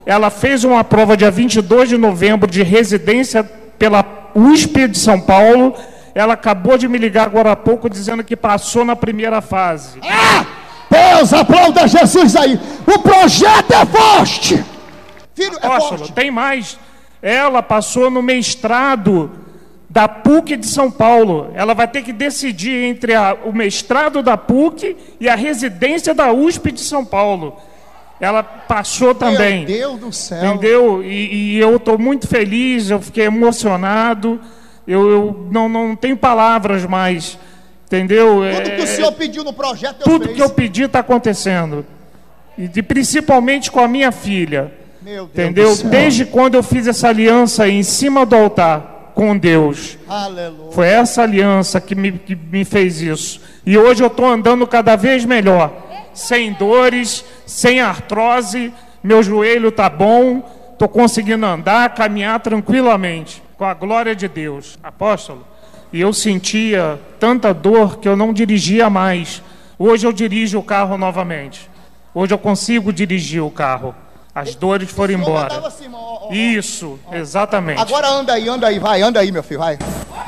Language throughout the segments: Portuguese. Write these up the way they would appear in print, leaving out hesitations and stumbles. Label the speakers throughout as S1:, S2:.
S1: Ela fez uma prova dia 22 de novembro de residência pela USP de São Paulo. Ela acabou de me ligar agora há pouco dizendo que passou na primeira fase.
S2: Deus, aplauda Jesus aí. O projeto é forte.
S1: Filho, apóstolo, tem mais. Ela passou no mestrado da PUC de São Paulo. Ela vai ter que decidir entre o mestrado da PUC e a residência da USP de São Paulo. Ela passou também.
S2: Meu Deus do céu.
S1: Entendeu? E eu estou muito feliz, eu fiquei emocionado. Eu não tenho palavras mais. Entendeu?
S2: Tudo que o senhor pediu no projeto,
S1: tudo que eu pedi está acontecendo. E principalmente com a minha filha.
S2: Meu Deus,
S1: entendeu?
S2: do céu.
S1: Desde quando eu fiz essa aliança aí em cima do altar com Deus.
S2: Aleluia.
S1: Foi essa aliança que me fez isso. E hoje eu estou andando cada vez melhor. Sem dores, sem artrose. Meu joelho está bom. Estou conseguindo andar, caminhar tranquilamente. Com a glória de Deus. Apóstolo. E eu sentia tanta dor que eu não dirigia mais. Hoje eu dirijo o carro novamente. Hoje eu consigo dirigir o carro. As dores foram embora. Assim, isso, exatamente.
S2: Agora anda aí, vai, anda aí, meu filho, vai.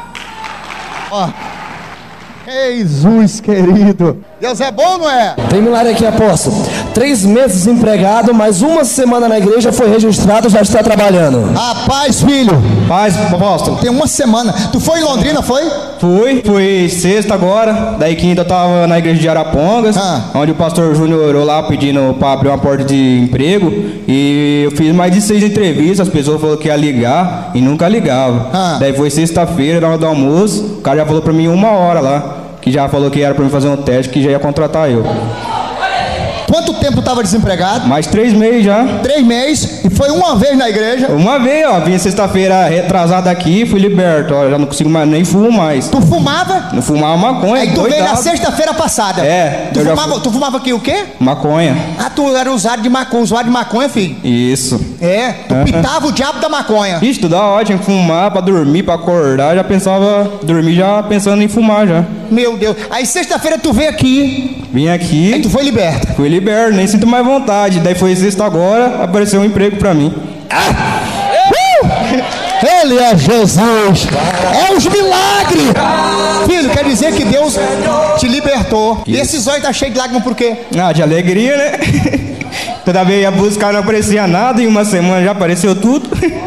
S2: Ó. Jesus querido. Deus é bom, não é?
S3: Tem milagre aqui, apóstolo. 3 meses desempregado, mas 1 semana na igreja foi registrado, já está trabalhando.
S2: Rapaz, filho.
S4: Paz, apóstolo.
S2: Tem 1 semana. Tu foi em Londrina, foi?
S4: Fui sexta agora. Daí quinta eu tava na igreja de Arapongas, onde o pastor Júnior orou lá pedindo para abrir uma porta de emprego. E eu fiz mais de 6 entrevistas, as pessoas falaram que ia ligar e nunca ligava. Daí foi sexta-feira, na hora do almoço, o cara já falou para mim 1 hora lá, que já falou que era para mim fazer um teste, que já ia contratar eu.
S2: Quanto tempo estava desempregado?
S4: Mais 3 meses já.
S2: 3 meses. E foi uma vez na igreja?
S4: Uma vez, ó. Vim sexta-feira retrasado aqui, fui liberto. Ó, já não consigo mais, nem fumo mais.
S2: Tu fumava?
S4: Não fumava maconha.
S2: Aí tu veio na sexta-feira passada.
S4: É.
S2: Tu fumava aqui o quê?
S4: Maconha.
S2: Ah, tu era usuário de maconha, filho?
S4: Isso.
S2: É, tu pitava o diabo da maconha.
S4: Ixi, tu dá ótimo fumar, pra dormir, pra acordar. Já pensava, dormir já pensando em fumar já.
S2: Meu Deus. Aí sexta-feira tu veio aqui.
S4: Vim aqui.
S2: Aí tu foi liberto.
S4: Fui liberto, nem sinto mais vontade. Daí foi sexta agora, apareceu um emprego pra mim.
S2: Ele é Jesus. É os milagres. Filho, quer dizer que Deus te libertou. E esse zóio tá cheio de lágrimas por quê?
S4: De alegria, né? Toda vez ia buscar, não aparecia nada. Em 1 semana já apareceu tudo.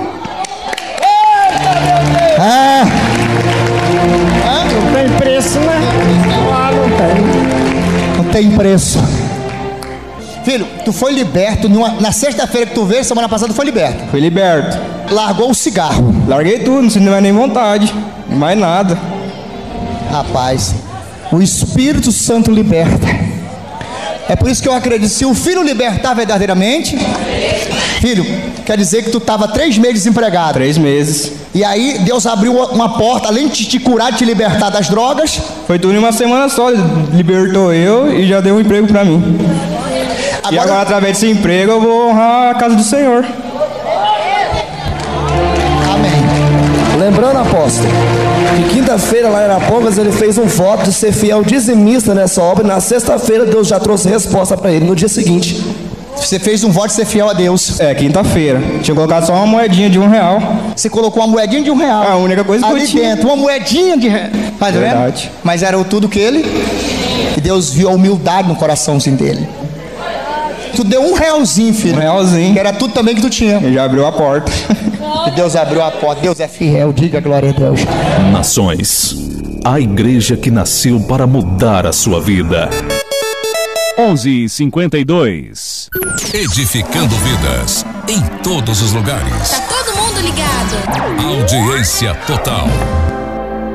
S1: Não tem preço, né? Não tem.
S2: Não tem preço. Filho, tu foi liberto na sexta-feira que tu veio, semana passada tu foi liberto.
S4: Fui liberto.
S2: Largou o cigarro.
S4: Larguei tudo, não sinto mais nem vontade. Mais nada.
S2: Rapaz, o Espírito Santo liberta. É por isso que eu acredito, se o Filho libertar verdadeiramente, filho, quer dizer que tu estava 3 meses desempregado.
S4: 3 meses.
S2: E aí Deus abriu uma porta, além de te curar, de te libertar das drogas.
S4: Foi tudo em 1 semana só, libertou eu e já deu um emprego pra mim. E agora, através desse emprego, eu vou honrar a casa do Senhor.
S2: Amém.
S3: Lembrando, apóstolo, que quinta-feira lá em Arapongas ele fez um voto de ser fiel dizimista nessa obra. E na sexta-feira Deus já trouxe resposta para ele no dia seguinte.
S2: Você fez um voto de ser fiel a Deus.
S4: É, quinta-feira. Tinha colocado só uma moedinha de R$1.
S2: Você colocou uma moedinha de R$1.
S4: A única coisa que eu tinha.
S2: Dentro, uma moedinha de R$1. Tá vendo? Mas era tudo que ele. E Deus viu a humildade no coraçãozinho dele. Tu deu R$1, filho.
S4: R$1.
S2: Que era tudo também que tu tinha.
S4: Ele já abriu a porta.
S2: E Deus abriu a porta. Deus é fiel. Diga glória a Deus.
S5: Nações. A igreja que nasceu para mudar a sua vida.
S6: 11:52.
S7: Edificando vidas em todos os lugares.
S8: Tá todo mundo ligado.
S7: Audiência total.